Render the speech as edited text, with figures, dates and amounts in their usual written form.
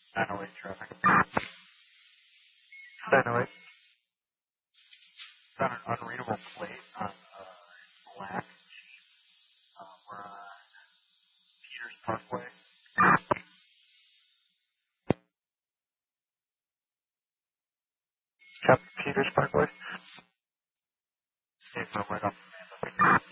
908 traffic. 908. Got an unreadable plate on black. We're on Peters Parkway. Peters Parkway. Hey, right off.